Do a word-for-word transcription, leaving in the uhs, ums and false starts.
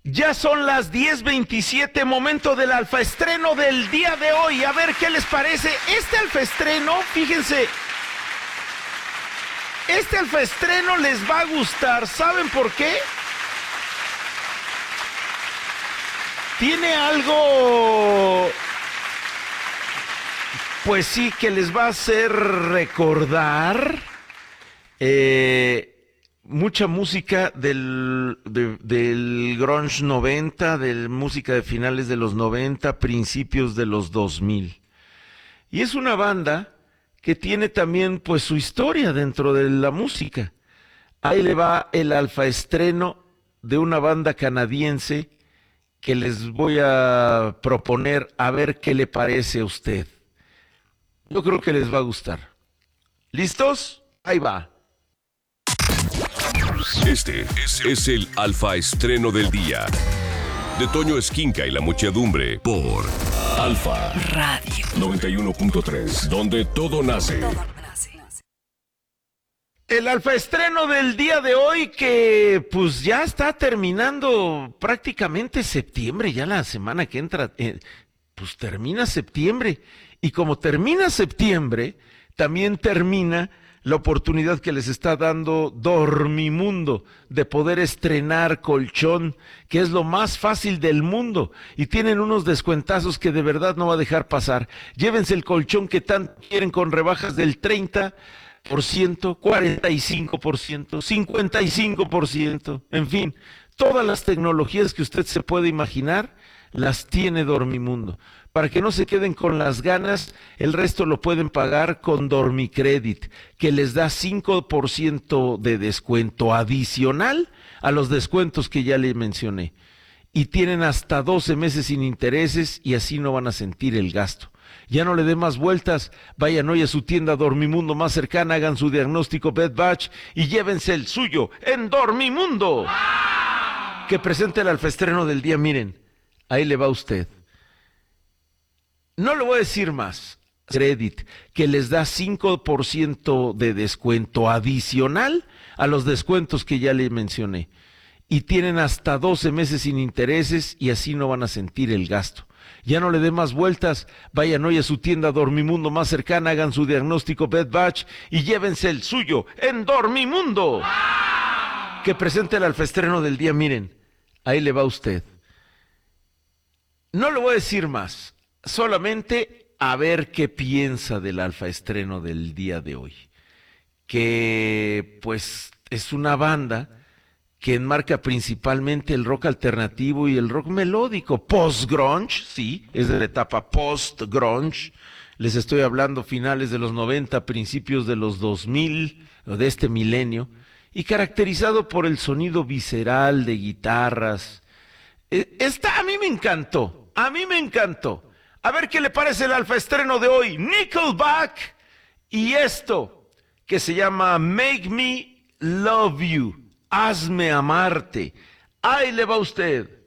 Ya son las diez veintisiete, momento del alfaestreno del día de hoy. A ver qué les parece. Este alfaestreno, fíjense, este alfaestreno les va a gustar. ¿Saben por qué? Tiene algo, pues sí, que les va a hacer recordar eh, mucha música del, de, del grunge noventa, de música de finales de los noventa, principios de los dos mil. Y es una banda que tiene también pues su historia dentro de la música. Ahí le va el alfaestreno de una banda canadiense que les voy a proponer a ver qué le parece a usted. Yo creo que les va a gustar. ¿Listos? Ahí va. Este es el alfaestreno del día de Toño Esquinca y la muchedumbre por Alfa Radio noventa y uno punto tres, donde todo nace. El alfaestreno del día de hoy que pues ya está terminando prácticamente septiembre, ya la semana que entra, eh, pues termina septiembre. Y como termina septiembre, también termina la oportunidad que les está dando Dormimundo de poder estrenar colchón, que es lo más fácil del mundo, y tienen unos descuentazos que de verdad no va a dejar pasar. Llévense el colchón que tanto quieren con rebajas del treinta por ciento, cuarenta y cinco por ciento, cincuenta y cinco por ciento, en fin, todas las tecnologías que usted se puede imaginar las tiene Dormimundo. Para que no se queden con las ganas, el resto lo pueden pagar con Dormicredit, que les da cinco por ciento de descuento adicional a los descuentos que ya le mencioné. Y tienen hasta doce meses sin intereses y así no van a sentir el gasto. Ya no le dé más vueltas, vayan hoy a su tienda Dormimundo más cercana, hagan su diagnóstico Bed Batch y llévense el suyo en Dormimundo. Que presente el alfaestreno del día, miren, ahí le va a usted. No le voy a decir más, Credit, que les da cinco por ciento de descuento adicional a los descuentos que ya le mencioné. Y tienen hasta doce meses sin intereses y así no van a sentir el gasto. Ya no le dé más vueltas, vayan hoy a su tienda Dormimundo más cercana, hagan su diagnóstico Bed Batch y llévense el suyo en Dormimundo. Que presente el alfaestreno del día, miren, ahí le va a usted. No le voy a decir más, solamente a ver qué piensa del alfaestreno del día de hoy. Que pues es una banda que enmarca principalmente el rock alternativo y el rock melódico, post-grunge, sí, es de la etapa post-grunge, les estoy hablando finales de los noventa, principios de los dos mil, o de este milenio, y caracterizado por el sonido visceral de guitarras. Esta a mí me encantó, a mí me encantó. A ver qué le parece el alfaestreno de hoy, Nickelback, y esto que se llama Make Me Love You. Hazme amarte. Ahí le va usted.